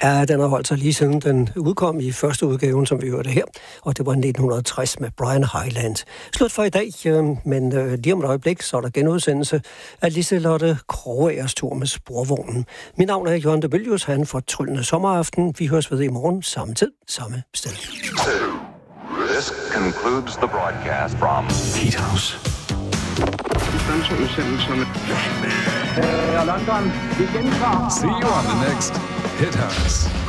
Ja, den har holdt sig lige siden den udkom i første udgaven, som vi hørte her, og det var 1960 med Brian Hyland. Slut for i dag, men lige om et øjeblik, så er der genudsendelse af Liselotte Krogagers tur med sporvognen. Mit navn er Jørgen de Bølius, han får tryllende sommeraften. Vi høres ved i morgen, samme tid, samme sted. This concludes the broadcast from Heat House. London, igen fra. See you on the next Hit House.